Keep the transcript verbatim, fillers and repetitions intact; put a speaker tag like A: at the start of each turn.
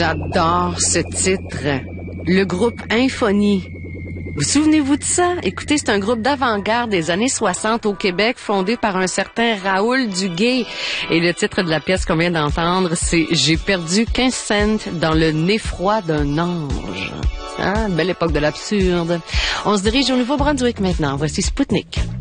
A: J'adore ce titre. Le groupe Infony. Vous souvenez-vous de ça? Écoutez, c'est un groupe d'avant-garde des années soixante au Québec, fondé par un certain Raoul Duguay. Et le titre de la pièce qu'on vient d'entendre, c'est « J'ai perdu quinze cents dans le nez froid d'un ange ». Hein? Belle époque de l'absurde. On se dirige au Nouveau-Brunswick maintenant. Voici Spoutnik.